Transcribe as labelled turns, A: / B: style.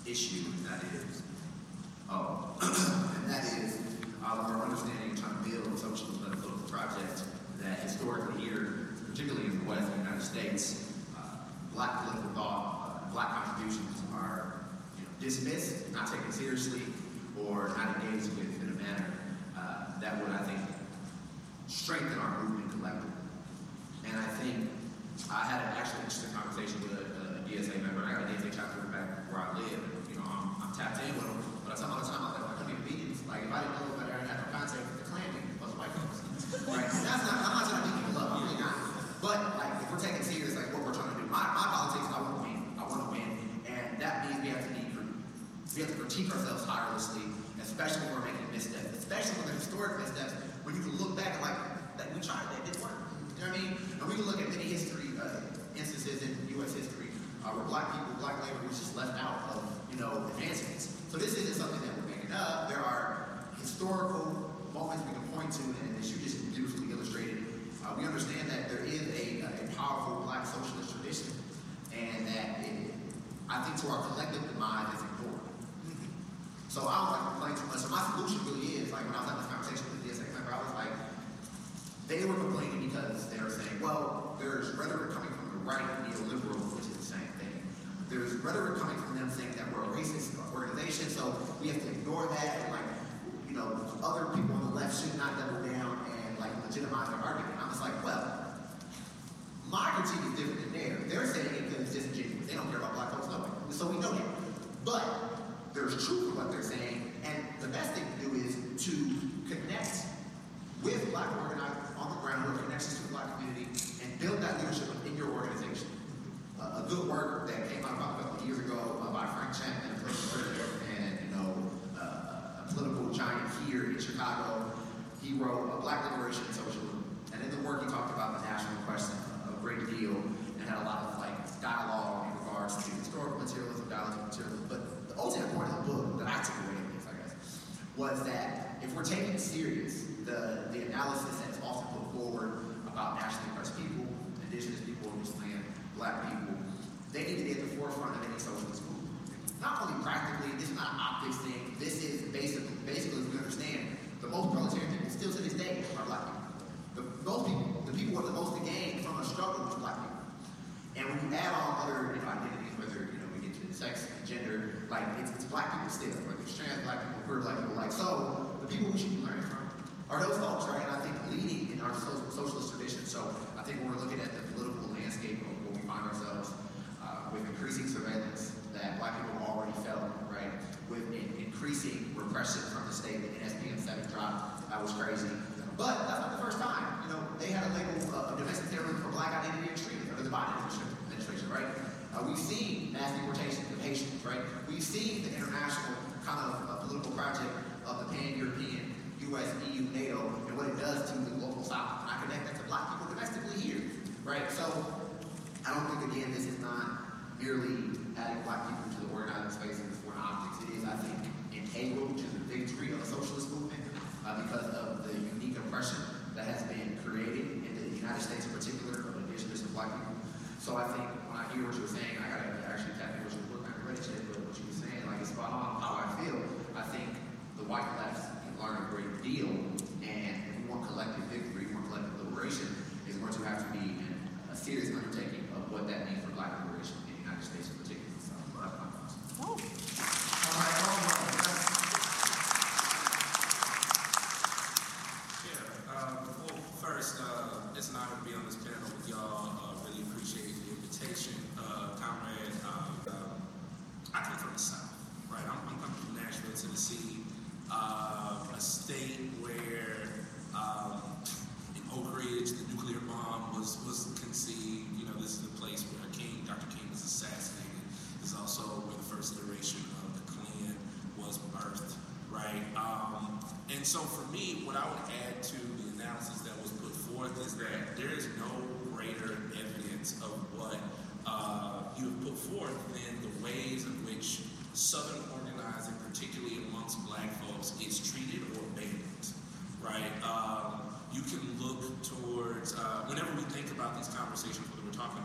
A: issue, and that is, our understanding and trying to build a socialist and political project that historically here, particularly in the West of the United States, black political thought, black contributions are dismissed, not taken seriously, or not engaged with in a manner that would, I think, strengthen our movement collectively. And I think I had an actually interesting conversation with a DSA member. I got a DSA chapter back where I live. I'm tapped in with them, but I tell them all the time, I come to meetings. Like, if I didn't know better, I didn't have no contact with the Klan, most white folks. Right? I'm not trying to beat people up. I'm really not. But, like, if we're taking serious, like, what we're trying to do, my politics, I want to win. I want to win. And that means we have to critique ourselves tirelessly, especially when we're making missteps, especially when they're historic missteps, when you can look back and, like, that we tried, that didn't work. You know what I mean? And we can look at many history instances in U.S. history where black labor was just left out of, advancements. So this isn't something that we're making up. There are historical moments we can point to, and as you just beautifully illustrated, we understand that there is a powerful black socialist tradition, and that I think to our collective demise is important. So I don't like to complain too much. So my solution really is, like, when I was having this conversation with the DSA member, I was like, they were complaining because they were saying, well, there's rhetoric coming from the right, neoliberal, which is the same thing. There's rhetoric coming from them saying that we're a racist organization, so we have to ignore that, and, like, other people on the left should not double down and, like, legitimize their argument. I'm just like, well, my critique is different than theirs. They're saying it because it's disingenuous. They don't care about black folks, no way. So we know that. But there's truth to what they're saying, and the best thing to do is to connect with black organizers on the ground, with connections to the black community, and build that leadership in your organization. A good work that came out about a couple of years ago by Frank Chapman, and a political giant here in Chicago. He wrote Black Liberation and Socialism, and in the work he talked about the national question a great deal, and had a lot of, like, dialogue in regards to historical materialism, dialectical materialism. But the ultimate point of the book that I took away from this, I guess, was that if we're taking serious the analysis that's often put forward about nationally oppressed people, indigenous people in this land, black people, they need to be at the forefront of any socialist movement. Not only practically, this is not an optics thing, this is basically as we understand, the most proletarian people still to this day are black people. The people with the most to gain from a struggle with black people. And when you add on other identities, whether we get to sex and gender, like it's black people still, whether it's trans black people, queer black people, like, so the people we should be learning from are those folks, right? And I think leading in our socialist tradition. So I think when we're looking at the political landscape of where we find ourselves, with increasing surveillance that black people already felt, right? With increasing repression from the state, the NSPM 7 drop, that was crazy. But that's not the first time. They had a label of domestic terrorism for black identity extremism under the Biden administration, right? We've seen mass deportation of Haitians, right? We've seen the international kind of political project of the pan-European U.S., EU, NATO, and what it does to the global South. And I connect that to black people domestically here, right? So I don't think, again, this is not merely adding black people to the organizing spaces for optics. It is, I think, integral to the victory of the socialist movement because of the unique oppression that has been created in the United States in particular of indigenous and black people. So I think when I hear what you're saying, I gotta actually tap in with your book. I haven't read it yet, but what you were saying, like, it's spot on how I feel. I think the white left can learn a great deal, and if we want collective victory, we want collective liberation, it's going to have to be a serious undertaking of what that means for black liberation in the United States in particular. So that's my thoughts.
B: Oh.
A: All right,
C: well, first, it's an honor to be on this panel with y'all. Really appreciate the invitation, comrade. I come from the South, right? I'm coming from Nashville, Tennessee, a state where in Oak Ridge the nuclear bomb was conceived. This is the place where Dr. King was assassinated. This is also where the first iteration of the Klan was birthed, right? And so for me, what I would add to the analysis that was put forth is that there is no greater evidence of what you have put forth than the ways in which Southern organizing, particularly amongst black folks, is treated or abandoned, right? You can look towards, whenever we think about these conversations, whether we're talking